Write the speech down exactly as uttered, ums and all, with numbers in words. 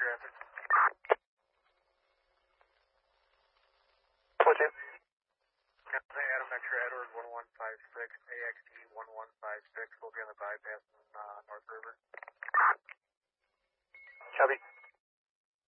traffic. What's it? Adam X-ray Edward one one five six, A X D one one five six, we'll be on the bypass in uh, North River. Copy.